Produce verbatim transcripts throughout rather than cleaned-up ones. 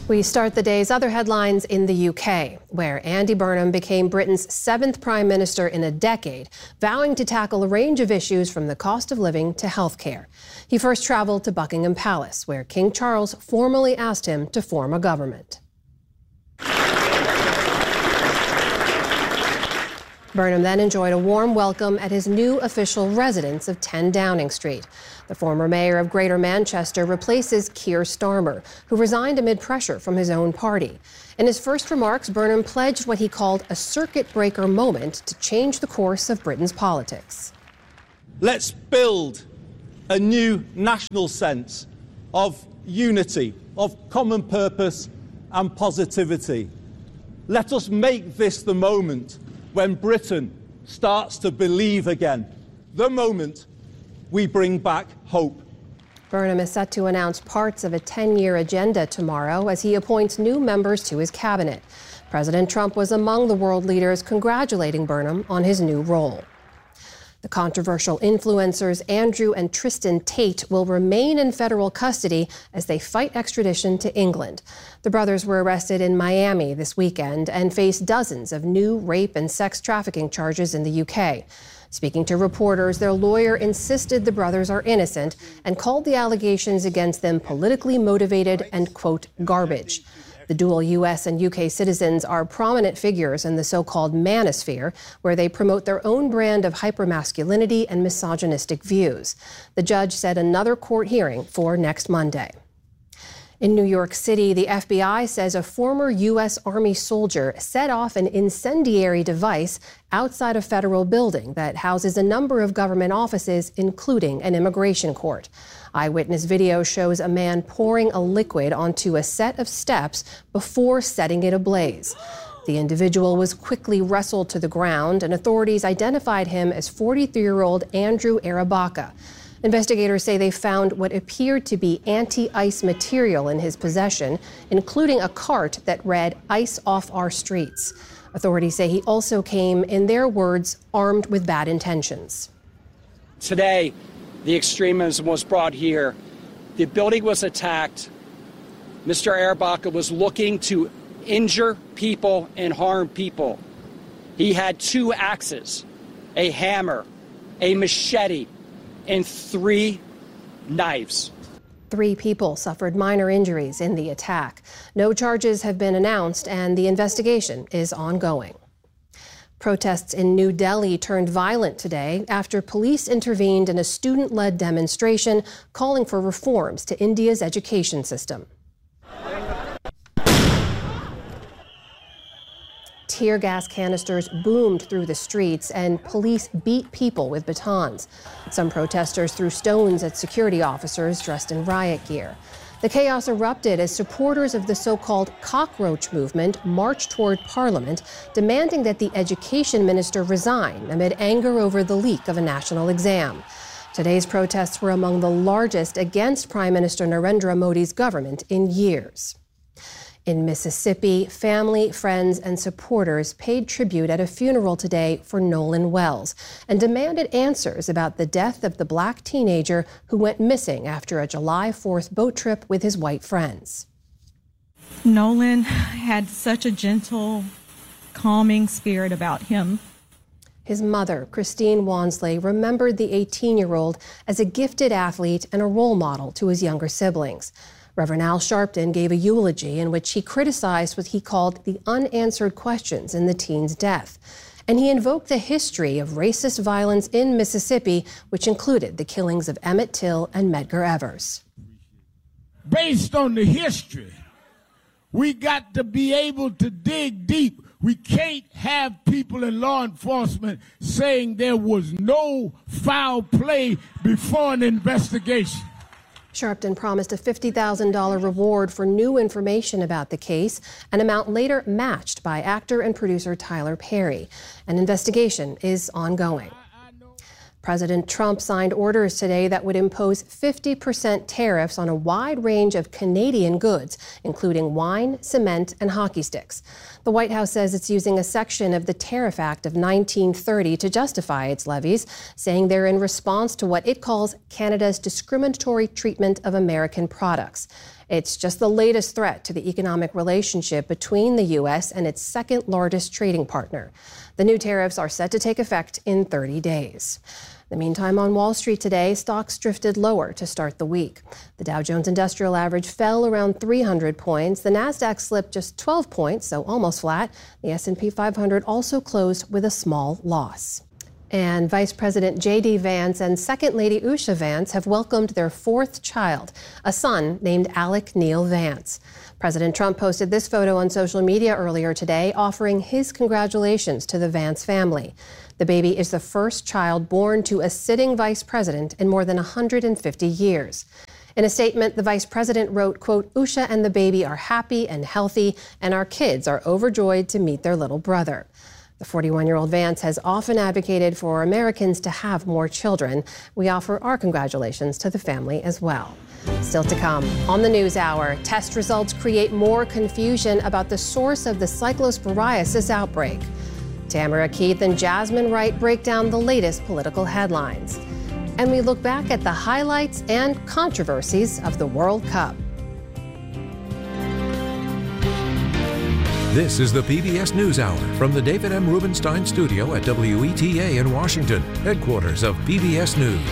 We start the day's other headlines in the U K, where Andy Burnham became Britain's seventh prime minister in a decade, vowing to tackle a range of issues from the cost of living to healthcare. He first traveled to Buckingham Palace, where King Charles formally asked him to form a government. Burnham then enjoyed a warm welcome at his new official residence of ten Downing Street. The former mayor of Greater Manchester replaces Keir Starmer, who resigned amid pressure from his own party. In his first remarks, Burnham pledged what he called a circuit breaker moment to change the course of Britain's politics. Let's build a new national sense of unity, of common purpose and positivity. Let us make this the moment when Britain starts to believe again, the moment we bring back hope. Burnham is set to announce parts of a ten-year agenda tomorrow as he appoints new members to his cabinet. President Trump was among the world leaders congratulating Burnham on his new role. The controversial influencers Andrew and Tristan Tate will remain in federal custody as they fight extradition to England. The brothers were arrested in Miami this weekend and face dozens of new rape and sex trafficking charges in the U K. Speaking to reporters, their lawyer insisted the brothers are innocent and called the allegations against them politically motivated and, quote, garbage. The dual U S and U K citizens are prominent figures in the so-called manosphere, where they promote their own brand of hypermasculinity and misogynistic views. The judge set another court hearing for next Monday. In New York City, the F B I says a former U S Army soldier set off an incendiary device outside a federal building that houses a number of government offices, including an immigration court. Eyewitness video shows a man pouring a liquid onto a set of steps before setting it ablaze. The individual was quickly wrestled to the ground, and authorities identified him as forty-three-year-old Andrew Arabaka. Investigators say they found what appeared to be anti-ice material in his possession, including a cart that read "Ice off our streets." Authorities say he also came, in their words, armed with bad intentions. Today, the extremism was brought here. The building was attacked. Mister Arabaka was looking to injure people and harm people. He had two axes, a hammer, a machete, and three knives. Three people suffered minor injuries in the attack. No charges have been announced, and the investigation is ongoing. Protests in New Delhi turned violent today after police intervened in a student-led demonstration calling for reforms to India's education system. Tear gas canisters boomed through the streets, and police beat people with batons. Some protesters threw stones at security officers dressed in riot gear. The chaos erupted as supporters of the so-called cockroach movement marched toward Parliament, demanding that the education minister resign amid anger over the leak of a national exam. Today's protests were among the largest against Prime Minister Narendra Modi's government in years. In Mississippi, family, friends, and supporters paid tribute at a funeral today for Nolan Wells and demanded answers about the death of the black teenager who went missing after a July fourth boat trip with his white friends. Nolan had such a gentle, calming spirit about him. His mother, Christine Wansley, remembered the eighteen-year-old as a gifted athlete and a role model to his younger siblings. Reverend Al Sharpton gave a eulogy in which he criticized what he called the unanswered questions in the teen's death. And he invoked the history of racist violence in Mississippi, which included the killings of Emmett Till and Medgar Evers. Based on the history, we got to be able to dig deep. We can't have people in law enforcement saying there was no foul play before an investigation. Sharpton promised a fifty thousand dollars reward for new information about the case, an amount later matched by actor and producer Tyler Perry. An investigation is ongoing. President Trump signed orders today that would impose fifty percent tariffs on a wide range of Canadian goods, including wine, cement, and hockey sticks. The White House says it's using a section of the Tariff Act of nineteen thirty to justify its levies, saying they're in response to what it calls Canada's discriminatory treatment of American products. It's just the latest threat to the economic relationship between the U S and its second largest trading partner. The new tariffs are set to take effect in thirty days. In the meantime, on Wall Street today, stocks drifted lower to start the week. The Dow Jones Industrial Average fell around three hundred points. The Nasdaq slipped just twelve points, so almost flat. The S and P five hundred also closed with a small loss. And Vice President J D Vance and Second Lady Usha Vance have welcomed their fourth child, a son named Alec Neil Vance. President Trump posted this photo on social media earlier today, offering his congratulations to the Vance family. The baby is the first child born to a sitting vice president in more than one hundred fifty years. In a statement, the vice president wrote, quote, "Usha and the baby are happy and healthy, and our kids are overjoyed to meet their little brother." The forty-one-year-old Vance has often advocated for Americans to have more children. We offer our congratulations to the family as well. Still to come on the News Hour, test results create more confusion about the source of the cyclosporiasis outbreak. Tamara Keith and Jasmine Wright break down the latest political headlines. And we look back at the highlights and controversies of the World Cup. This is the P B S NewsHour from the David M. Rubenstein Studio at W E T A in Washington, headquarters of P B S News.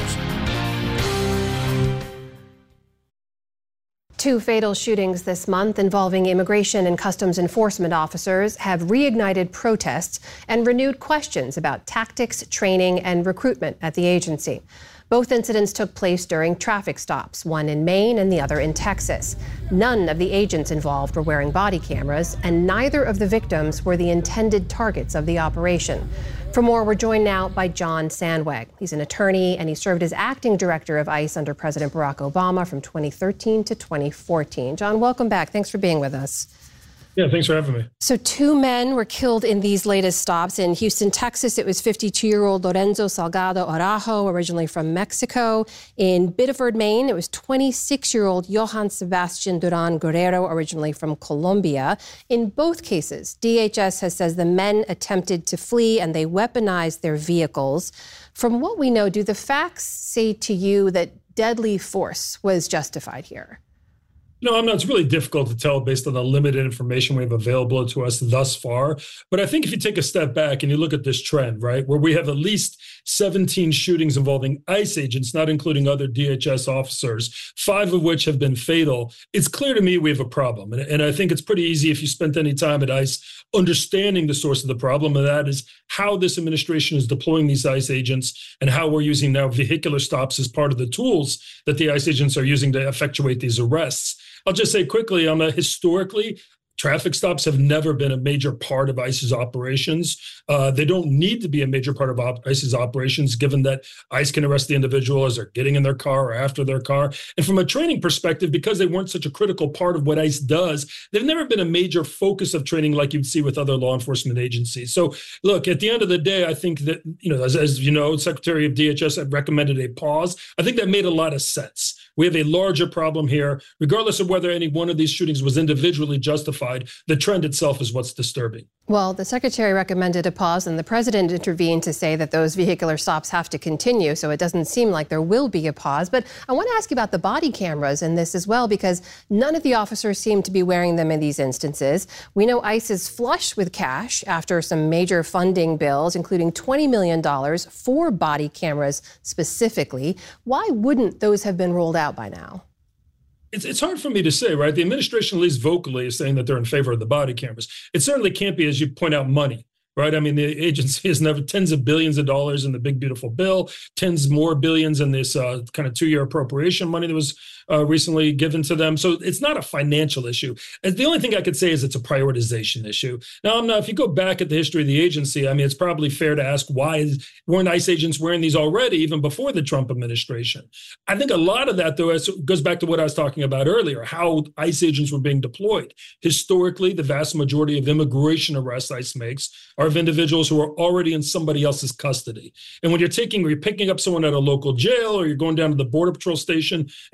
Two fatal shootings this month involving immigration and customs enforcement officers have reignited protests and renewed questions about tactics, training, and recruitment at the agency. Both incidents took place during traffic stops, one in Maine and the other in Texas. None of the agents involved were wearing body cameras, and neither of the victims were the intended targets of the operation. For more, we're joined now by John Sandweg. He's an attorney, and he served as acting director of ICE under President Barack Obama from twenty thirteen to twenty fourteen. John, welcome back. Thanks for being with us. Yeah, thanks for having me. So two men were killed in these latest stops. In Houston, Texas, it was fifty-two-year-old Lorenzo Salgado Araujo, originally from Mexico. In Biddeford, Maine, it was twenty-six-year-old Johan Sebastian Duran Guerrero, originally from Colombia. In both cases, D H S has says the men attempted to flee and they weaponized their vehicles. From what we know, do the facts say to you that deadly force was justified here? No, I'm not. It's really difficult to tell based on the limited information we have available to us thus far. But I think if you take a step back and you look at this trend, right, where we have at least seventeen shootings involving ICE agents, not including other D H S officers, five of which have been fatal, it's clear to me we have a problem. And, and I think it's pretty easy if you spent any time at ICE understanding the source of the problem, and that is how this administration is deploying these ICE agents and how we're using now vehicular stops as part of the tools that the ICE agents are using to effectuate these arrests. I'll just say quickly, on the historically, traffic stops have never been a major part of ICE's operations. Uh, they don't need to be a major part of op- ICE's operations, given that ICE can arrest the individual as they're getting in their car or after their car. And from a training perspective, because they weren't such a critical part of what ICE does, they've never been a major focus of training like you'd see with other law enforcement agencies. So, look, at the end of the day, I think that, you know, as, as you know, Secretary of D H S had recommended a pause. I think that made a lot of sense. We have a larger problem here. Regardless of whether any one of these shootings was individually justified, the trend itself is what's disturbing. Well, the secretary recommended a pause, and the president intervened to say that those vehicular stops have to continue, so it doesn't seem like there will be a pause. But I want to ask you about the body cameras in this as well, because none of the officers seem to be wearing them in these instances. We know ICE is flush with cash after some major funding bills, including twenty million dollars for body cameras specifically. Why wouldn't those have been rolled out by now? It's, it's hard for me to say, right? The administration, at least vocally, is saying that they're in favor of the body cameras. It certainly can't be, as you point out, money, right? I mean, the agency has never tens of billions of dollars in the big, beautiful bill, tens more billions in this uh, kind of two-year appropriation money that was uh, recently given to them. So it's not a financial issue. And the only thing I could say is it's a prioritization issue. Now, I'm not, if you go back at the history of the agency, I mean, it's probably fair to ask why weren't ICE agents wearing these already, even before the Trump administration? I think a lot of that, though, goes back to what I was talking about earlier, how ICE agents were being deployed. Historically, the vast majority of immigration arrests ICE makes are of individuals who are already in somebody else's custody. And when you're taking, or you're picking up someone at a local jail, or you're going down to the Border Patrol station and picking them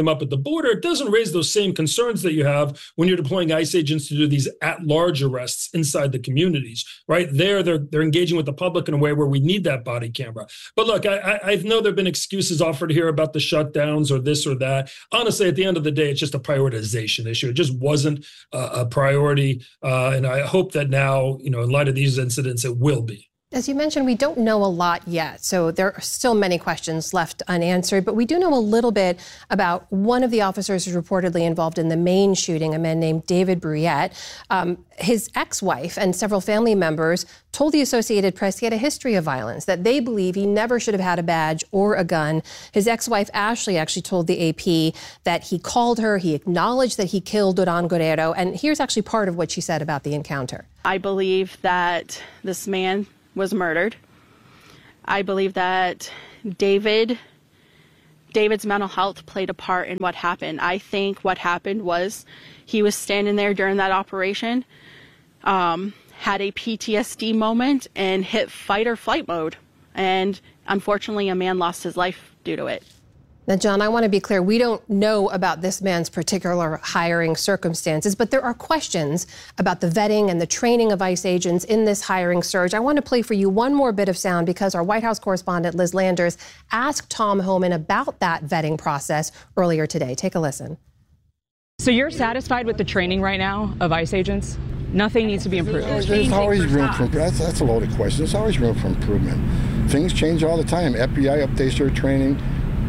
up at the border, it doesn't raise those same concerns that you have when you're deploying ICE agents to do these at-large arrests inside the communities, right? There, they're they're engaging with the public in a way where we need that body camera. But look, I, I, I know there have been excuses offered here about the shutdowns or this or that. Honestly, at the end of the day, it's just a prioritization issue. It just wasn't a, a priority. Uh, and I hope that now, you know, in light of these incidents, it will be. As you mentioned, we don't know a lot yet, so there are still many questions left unanswered, but we do know a little bit about one of the officers who's reportedly involved in the main shooting, a man named David Bruyette. Um, his ex-wife and several family members told the Associated Press he had a history of violence, that they believe he never should have had a badge or a gun. His ex-wife, Ashley, actually told the A P that he called her, he acknowledged that he killed Duran Guerrero, and here's actually part of what she said about the encounter. I believe that this man was murdered. I believe that David, David's mental health played a part in what happened. I think what happened was he was standing there during that operation, um, had a P T S D moment and hit fight or flight mode. And unfortunately, a man lost his life due to it. Now, John, I want to be clear. We don't know about this man's particular hiring circumstances, but there are questions about the vetting and the training of ICE agents in this hiring surge. I want to play for you one more bit of sound because our White House correspondent, Liz Landers, asked Tom Homan about that vetting process earlier today. Take a listen. So you're satisfied with the training right now of ICE agents? Nothing needs to be improved? There's, there's always room for improvement. That's, that's a loaded question. There's always room for improvement. Things change all the time. F B I updates their training.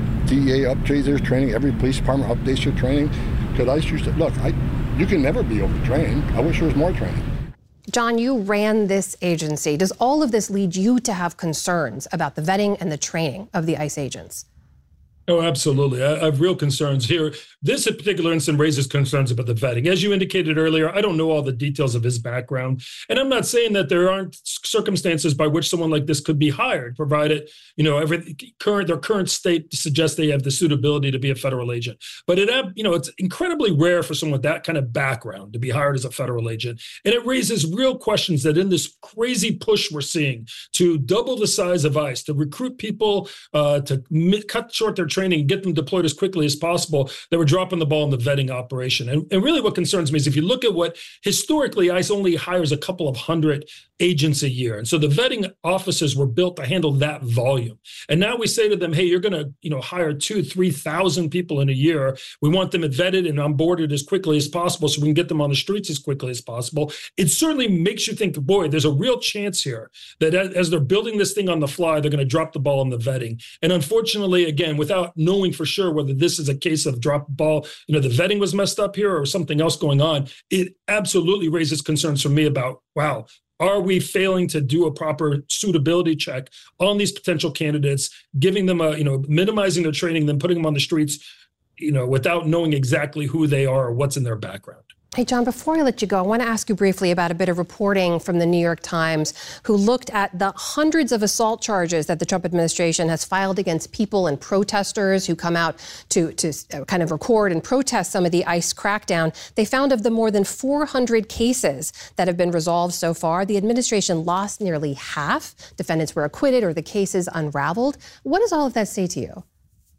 D E A updates their training. Every police department updates their training. Because I used to, look, I, you can never be overtrained. I wish there was more training. John, you ran this agency. Does all of this lead you to have concerns about the vetting and the training of the ICE agents? Oh, absolutely. I have real concerns here. This particular incident raises concerns about the vetting. As you indicated earlier, I don't know all the details of his background. And I'm not saying that there aren't circumstances by which someone like this could be hired, provided, you know, every current their current state suggests they have the suitability to be a federal agent. But it, you know, it's incredibly rare for someone with that kind of background to be hired as a federal agent. And it raises real questions that in this crazy push we're seeing to double the size of ICE, to recruit people, uh, to mi- cut short their training, and get them deployed as quickly as possible, that we're dropping the ball in the vetting operation. And, and really what concerns me is if you look at what historically ICE only hires a couple of hundred agents a year. And so the vetting offices were built to handle that volume. And now we say to them, hey, you're going to, you know, hire two, three thousand people in a year. We want them vetted and onboarded as quickly as possible so we can get them on the streets as quickly as possible. It certainly makes you think, boy, there's a real chance here that as they're building this thing on the fly, they're going to drop the ball in the vetting. And unfortunately, again, without knowing for sure whether this is a case of drop ball, you know, the vetting was messed up here or something else going on, it absolutely raises concerns for me about, wow, are we failing to do a proper suitability check on these potential candidates, giving them a, you know, minimizing their training, then putting them on the streets, you know, without knowing exactly who they are or what's in their background? Hey, John, before I let you go, I want to ask you briefly about a bit of reporting from the New York Times, who looked at the hundreds of assault charges that the Trump administration has filed against people and protesters who come out to, to kind of record and protest some of the ICE crackdown. They found of the more than four hundred cases that have been resolved so far, the administration lost nearly half. Defendants were acquitted or the cases unraveled. What does all of that say to you?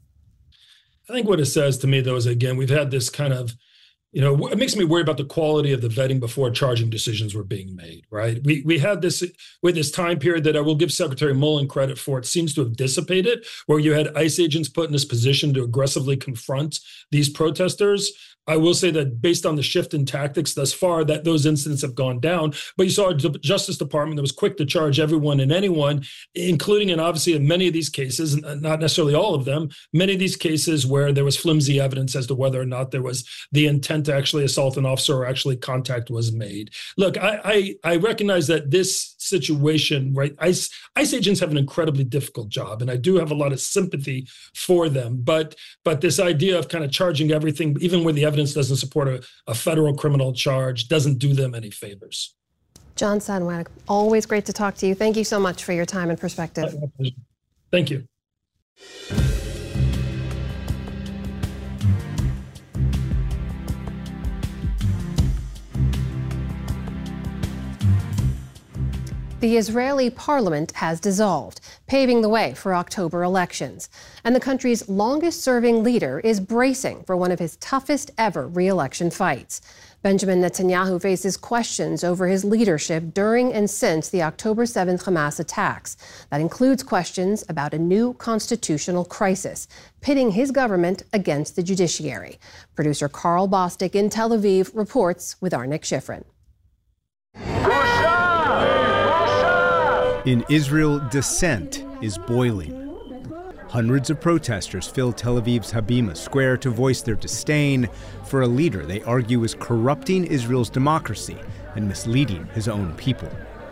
I think what it says to me, though, is, again, we've had this kind of, you know, it makes me worry about the quality of the vetting before charging decisions were being made, right? We we had this with this time period that I will give Secretary Mullen credit for. It seems to have dissipated, where you had ICE agents put in this position to aggressively confront these protesters. I will say that based on the shift in tactics thus far, that those incidents have gone down. But you saw a Justice Department that was quick to charge everyone and anyone, including, and obviously in many of these cases, not necessarily all of them, many of these cases where there was flimsy evidence as to whether or not there was the intent to actually assault an officer or actually contact was made. Look, I I, I recognize that this situation, right, ICE, ICE agents have an incredibly difficult job, and I do have a lot of sympathy for them. But but this idea of kind of charging everything, even where the evidence doesn't support a, a federal criminal charge, doesn't do them any favors. John Sadownik, always great to talk to you. Thank you so much for your time and perspective. Thank you. The Israeli parliament has dissolved. paving the way for October elections. And the country's longest-serving leader is bracing for one of his toughest ever re-election fights. Benjamin Netanyahu faces questions over his leadership during and since the October seventh Hamas attacks. That includes questions about a new constitutional crisis, pitting his government against the judiciary. Producer Carl Bostic in Tel Aviv reports with Arnik Shifrin. In Israel, dissent is boiling. Hundreds of protesters filled Tel Aviv's Habima Square to voice their disdain for a leader they argue is corrupting Israel's democracy and misleading his own people.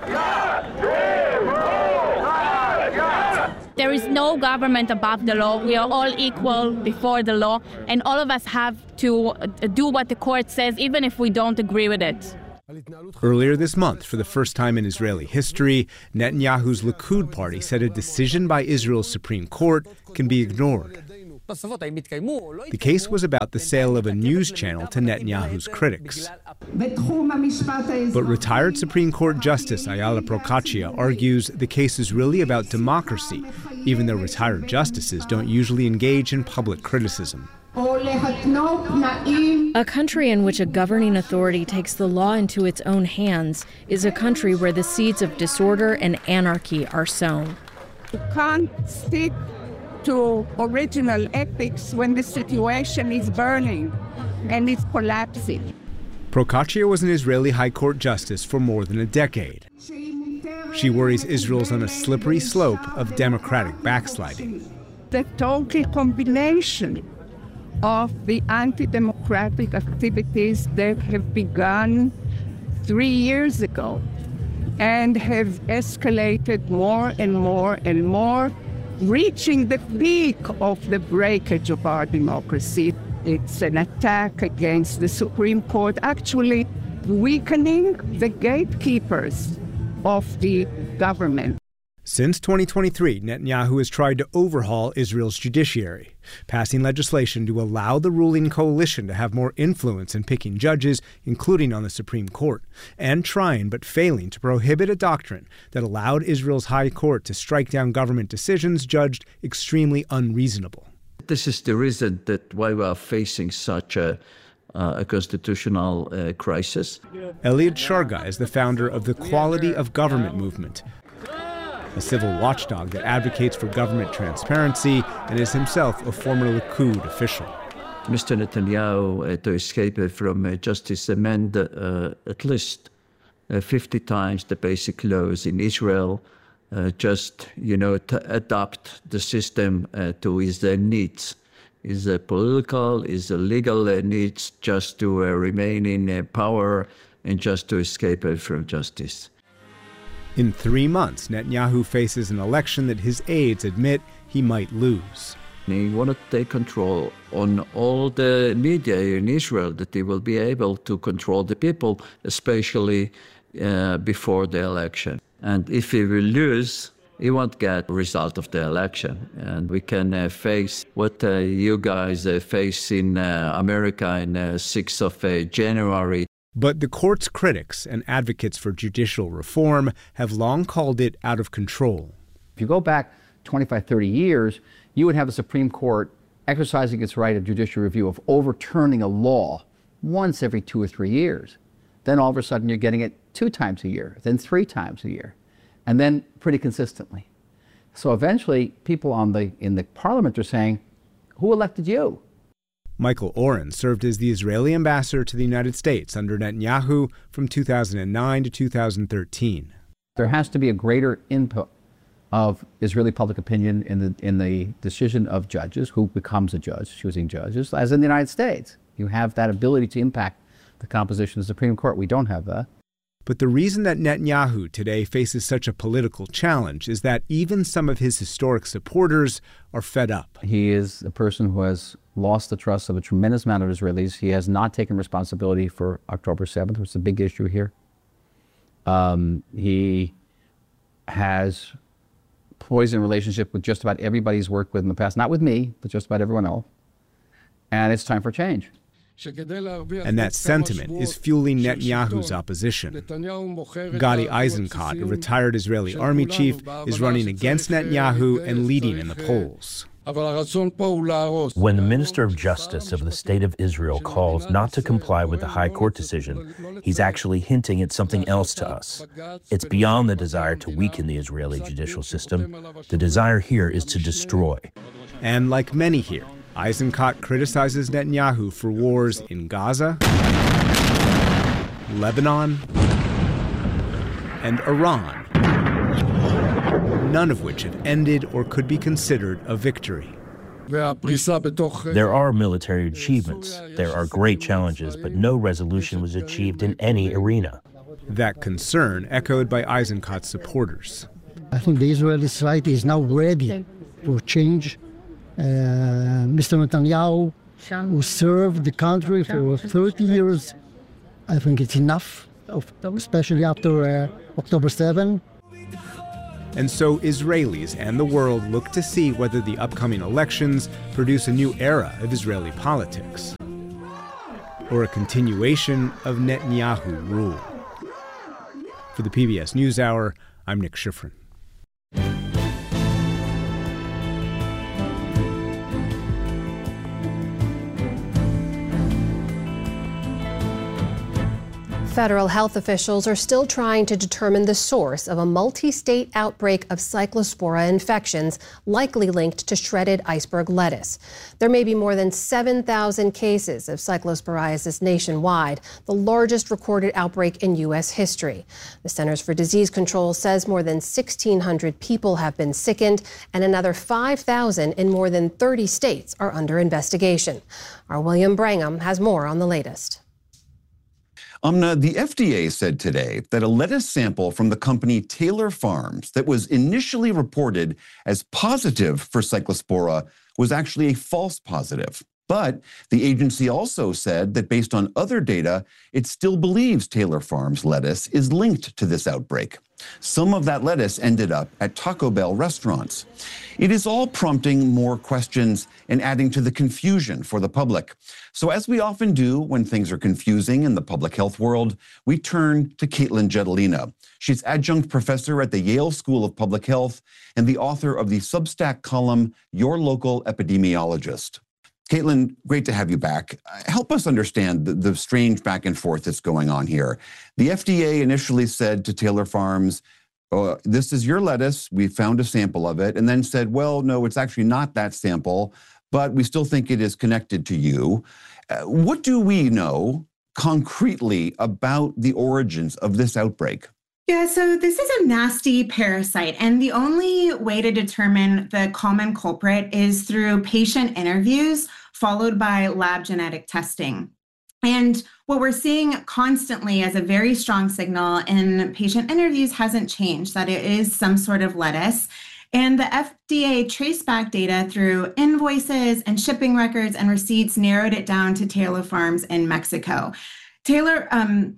There is no government above the law. We are all equal before the law, and all of us have to do what the court says, even if we don't agree with it. Earlier this month, for the first time in Israeli history, Netanyahu's Likud party said a decision by Israel's Supreme Court can be ignored. The case was about the sale of a news channel to Netanyahu's critics. But retired Supreme Court Justice Ayala Procaccia argues the case is really about democracy, even though retired justices don't usually engage in public criticism. A country in which a governing authority takes the law into its own hands is a country where the seeds of disorder and anarchy are sown. You can't stick to original ethics when the situation is burning and it's collapsing. Procaccia was an Israeli High Court justice for more than a decade. She worries Israel's on a slippery slope of democratic backsliding. The total combination of the anti-democratic activities that have begun three years ago and have escalated more and more and more, reaching the peak of the breakage of our democracy. It's an attack against the Supreme Court, actually weakening the gatekeepers of the government. Since twenty twenty-three, Netanyahu has tried to overhaul Israel's judiciary, passing legislation to allow the ruling coalition to have more influence in picking judges, including on the Supreme Court, and trying but failing to prohibit a doctrine that allowed Israel's High Court to strike down government decisions judged extremely unreasonable. This is the reason that why we are facing such a Uh, a constitutional uh, crisis. Eliad Sharga is the founder of the Quality of Government movement, a civil watchdog that advocates for government transparency and is himself a former Likud official. Mister Netanyahu, uh, to escape from uh, justice, amend uh, at least uh, fifty times the basic laws in Israel, uh, just, you know, to adapt the system uh, to his uh, needs. Is a political, is a legal uh, needs just to uh, remain in uh, power and just to escape uh, from justice. In three months, Netanyahu faces an election that his aides admit he might lose. He wanted to take control on all the media in Israel, that he will be able to control the people, especially uh, before the election. And if he will lose, he won't get a result of the election. And we can uh, face what uh, you guys uh, face in uh, America on uh, sixth of January. But the court's critics and advocates for judicial reform have long called it out of control. If you go back twenty-five, thirty years, you would have the Supreme Court exercising its right of judicial review of overturning a law once every two or three years. Then all of a sudden you're getting it two times a year, then three times a year, and then pretty consistently. So eventually people on the, in the parliament are saying, who elected you? Michael Oren served as the Israeli ambassador to the United States under Netanyahu from two thousand nine to two thousand thirteen. There has to be a greater input of Israeli public opinion in the, in the decision of judges, who becomes a judge, choosing judges, as in the United States. You have that ability to impact the composition of the Supreme Court. We don't have that. But the reason that Netanyahu today faces such a political challenge is that even some of his historic supporters are fed up. He is a person who has lost the trust of a tremendous amount of Israelis. He has not taken responsibility for October seventh, which is a big issue here. Um, he has poisoned relationship with just about everybody he's worked with in the past, not with me, but just about everyone else. And it's time for change. And that sentiment is fueling Netanyahu's opposition. Gadi Eisenkot, a retired Israeli army chief, is running against Netanyahu and leading in the polls. When the Minister of Justice of the State of Israel calls not to comply with the High Court decision, he's actually hinting at something else to us. It's beyond the desire to weaken the Israeli judicial system. The desire here is to destroy. And like many here, Eisenkot criticizes Netanyahu for wars in Gaza, Lebanon, and Iran, none of which have ended or could be considered a victory. There are military achievements, there are great challenges, but no resolution was achieved in any arena. That concern echoed by Eisenkot's supporters. I think the Israeli society is now ready for change. Uh, Mister Netanyahu, who served the country for thirty years, I think it's enough, especially after uh, October seventh. And so Israelis and the world look to see whether the upcoming elections produce a new era of Israeli politics, or a continuation of Netanyahu rule. For the P B S NewsHour, I'm Nick Schifrin. Federal health officials are still trying to determine the source of a multi-state outbreak of Cyclospora infections likely linked to shredded iceberg lettuce. There may be more than seven thousand cases of cyclosporiasis nationwide, the largest recorded outbreak in U S history. The Centers for Disease Control says more than sixteen hundred people have been sickened and another five thousand in more than thirty states are under investigation. Our William Brangham has more on the latest. Amna, the F D A said today that a lettuce sample from the company Taylor Farms that was initially reported as positive for Cyclospora was actually a false positive. But the agency also said that based on other data, it still believes Taylor Farms lettuce is linked to this outbreak. Some of that lettuce ended up at Taco Bell restaurants. It is all prompting more questions and adding to the confusion for the public. So as we often do when things are confusing in the public health world, we turn to Caitlin Jetelina. She's adjunct professor at the Yale School of Public Health and the author of the Substack column, Your Local Epidemiologist. Caitlin, great to have you back. Help us understand the, the strange back and forth that's going on here. The F D A initially said to Taylor Farms, oh, this is your lettuce, we found a sample of it, and then said, well, no, it's actually not that sample, but we still think it is connected to you. Uh, what do we know concretely about the origins of this outbreak? Yeah, so this is a nasty parasite, and the only way to determine the common culprit is through patient interviews followed by lab genetic testing. And what we're seeing constantly as a very strong signal in patient interviews hasn't changed, that it is some sort of lettuce. And the F D A traceback data through invoices and shipping records and receipts narrowed it down to Taylor Farms in Mexico. Taylor, um,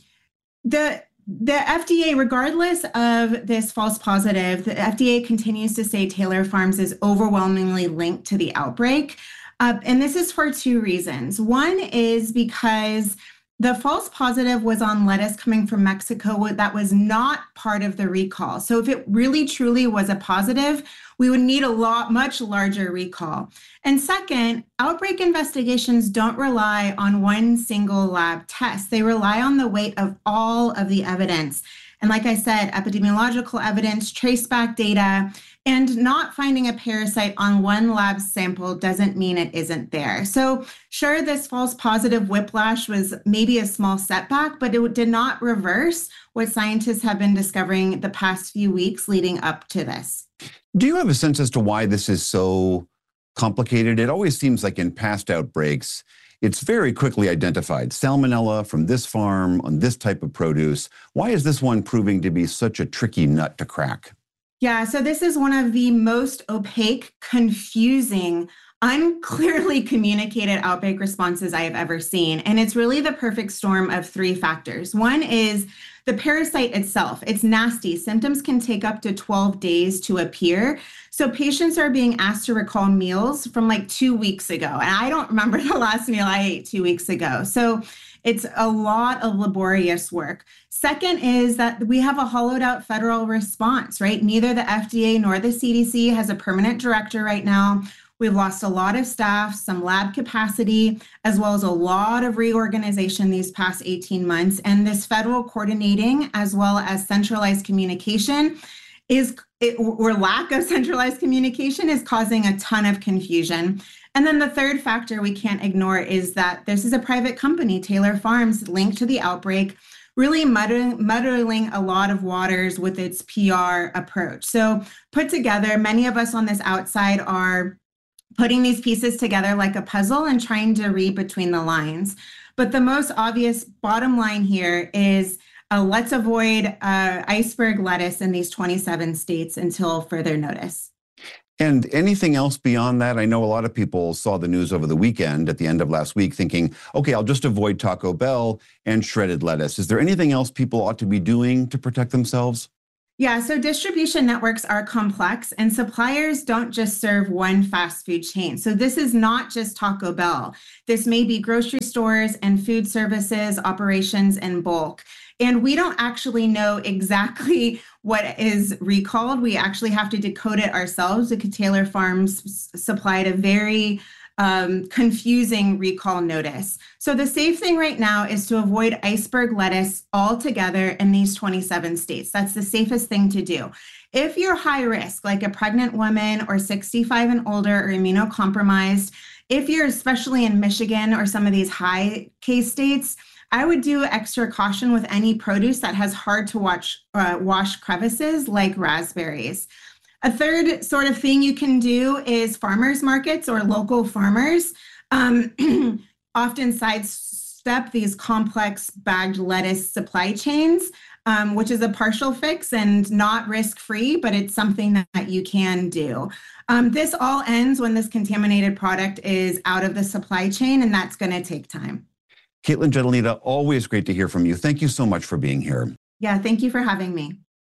the The F D A, regardless of this false positive, the F D A continues to say Taylor Farms is overwhelmingly linked to the outbreak. Uh, and this is for two reasons. One is because the false positive was on lettuce coming from Mexico that was not part of the recall. So if it really truly was a positive, we would need a lot, much larger recall. And second, outbreak investigations don't rely on one single lab test. They rely on the weight of all of the evidence. And like I said, epidemiological evidence, traceback data, and not finding a parasite on one lab sample doesn't mean it isn't there. So sure, this false positive whiplash was maybe a small setback, but it did not reverse what scientists have been discovering the past few weeks leading up to this. Do you have a sense as to why this is so complicated? It always seems like in past outbreaks, it's very quickly identified. Salmonella from this farm on this type of produce. Why is this one proving to be such a tricky nut to crack? Yeah, so this is one of the most opaque, confusing unclearly communicated outbreak responses I have ever seen. And it's really the perfect storm of three factors. One is the parasite itself. It's nasty. Symptoms can take up to twelve days to appear. So patients are being asked to recall meals from like two weeks ago. And I don't remember the last meal I ate two weeks ago. So it's a lot of laborious work. Second is that we have a hollowed out federal response, right? Neither the F D A nor the C D C has a permanent director right now. We've lost a lot of staff, some lab capacity, as well as a lot of reorganization these past eighteen months. And this federal coordinating, as well as centralized communication, is it, or lack of centralized communication is causing a ton of confusion. And then the third factor we can't ignore is that this is a private company, Taylor Farms, linked to the outbreak, really muddling, muddling a lot of waters with its P R approach. So put together, many of us on this outside are putting these pieces together like a puzzle and trying to read between the lines. But the most obvious bottom line here is uh, let's avoid uh, iceberg lettuce in these twenty-seven states until further notice. And anything else beyond that? I know a lot of people saw the news over the weekend at the end of last week thinking, okay, I'll just avoid Taco Bell and shredded lettuce. Is there anything else people ought to be doing to protect themselves? Yeah, so distribution networks are complex and suppliers don't just serve one fast food chain. So this is not just Taco Bell. This may be grocery stores and food services, operations in bulk. And we don't actually know exactly what is recalled. We actually have to decode it ourselves because Taylor Farms supplied a very Um, confusing recall notice. So the safe thing right now is to avoid iceberg lettuce altogether in these twenty-seven states. That's the safest thing to do. If you're high risk, like a pregnant woman or sixty-five and older or immunocompromised, if you're especially in Michigan or some of these high case states, I would do extra caution with any produce that has hard to watch, uh, wash crevices like raspberries. A third sort of thing you can do is farmers markets or local farmers um, often sidestep these complex bagged lettuce supply chains, um, which is a partial fix and not risk-free, but it's something that, that you can do. Um, this all ends when this contaminated product is out of the supply chain, and that's going to take time. Caitlin Jetelnita, always great to hear from you. Thank you so much for being here. Yeah, thank you for having me.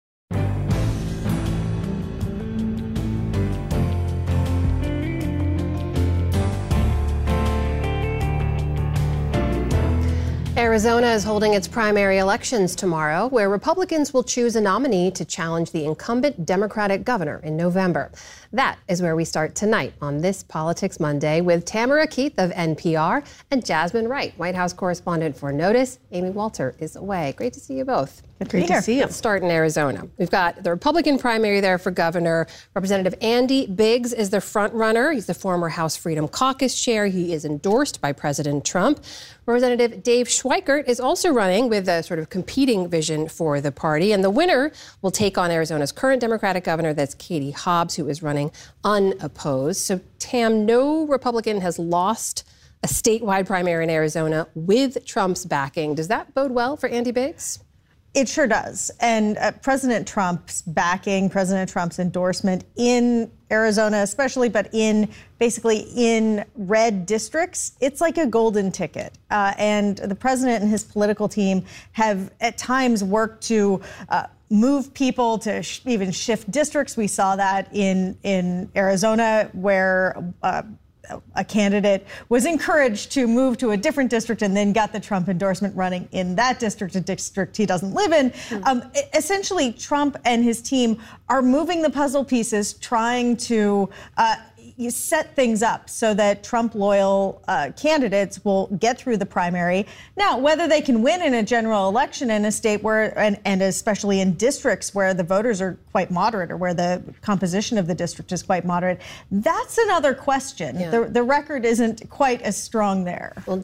Arizona is holding its primary elections tomorrow, where Republicans will choose a nominee to challenge the incumbent Democratic governor in November. That is where we start tonight on This Politics Monday with Tamara Keith of N P R and Jasmine Wright, White House correspondent for Notice. Amy Walter is away. Great to see you both. Great to see you. Let's start in Arizona. We've got the Republican primary there for governor. Representative Andy Biggs is the front runner. He's the former House Freedom Caucus chair. He is endorsed by President Trump. Representative Dave Schweikert is also running with a sort of competing vision for the party. And the winner will take on Arizona's current Democratic governor, that's Katie Hobbs, who is running unopposed. So, Tam, no Republican has lost a statewide primary in Arizona with Trump's backing. Does that bode well for Andy Biggs? It sure does. And uh, President Trump's backing, President Trump's endorsement in Arizona especially, but in basically in red districts, it's like a golden ticket. Uh, and the president and his political team have at times worked to uh, move people to sh- even shift districts. We saw that in, in Arizona where uh, a candidate was encouraged to move to a different district and then got the Trump endorsement running in that district, a district he doesn't live in. Mm-hmm. Um, essentially, Trump and his team are moving the puzzle pieces, trying to uh, set things up so that Trump-loyal uh, candidates will get through the primary. Now, whether they can win in a general election in a state where, and, and especially in districts where the voters are quite moderate or where the composition of the district is quite moderate, that's another question. Yeah. The, the record isn't quite as strong there. Well, Jazz, the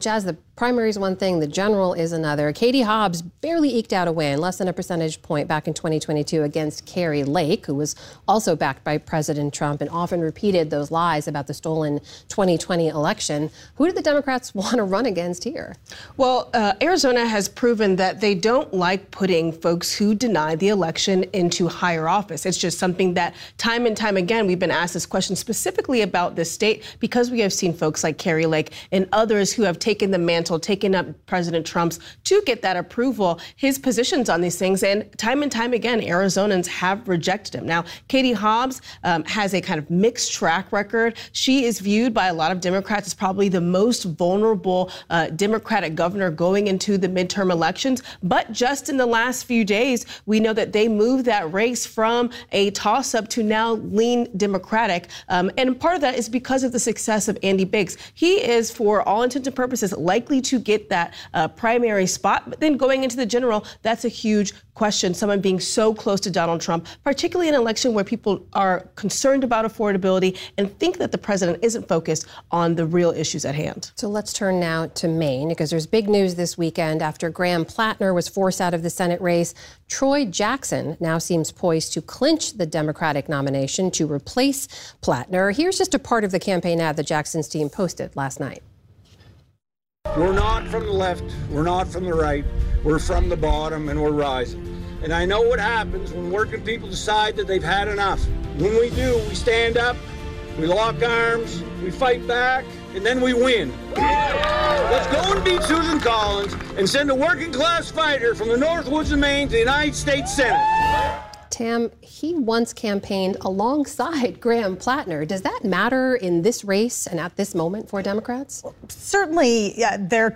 Primary is one thing, the general is another. Katie Hobbs barely eked out a win, less than a percentage point back in twenty twenty-two against Kari Lake, who was also backed by President Trump and often repeated those lies about the stolen twenty twenty election. Who did the Democrats want to run against here? Well, uh, Arizona has proven that they don't like putting folks who deny the election into higher office. It's just something that time and time again, we've been asked this question specifically about this state because we have seen folks like Kari Lake and others who have taken the mantle, taken up President Trump's to get that approval, his positions on these things. And time and time again, Arizonans have rejected him. Now, Katie Hobbs um, has a kind of mixed track record. She is viewed by a lot of Democrats as probably the most vulnerable uh, Democratic governor going into the midterm elections. But just in the last few days, we know that they moved that race from a toss-up to now lean Democratic. Um, and part of that is because of the success of Andy Biggs. He is, for all intents and purposes, likely to get that uh, primary spot. But then going into the general, that's a huge question. Someone being so close to Donald Trump, particularly in an election where people are concerned about affordability and think that the president isn't focused on the real issues at hand. So let's turn now to Maine, because there's big news this weekend after Graham Plattner was forced out of the Senate race. Troy Jackson now seems poised to clinch the Democratic nomination to replace Plattner. Here's just a part of the campaign ad that Jackson's team posted last night. We're not from the left, we're not from the right, we're from the bottom and we're rising. And I know what happens when working people decide that they've had enough. When we do, we stand up, we lock arms, we fight back, and then we win. Let's go and beat Susan Collins and send a working class fighter from the Northwoods of Maine to the United States Senate. Tam, he once campaigned alongside Graham Plattner. Does that matter in this race and at this moment for Democrats? Certainly, yeah, there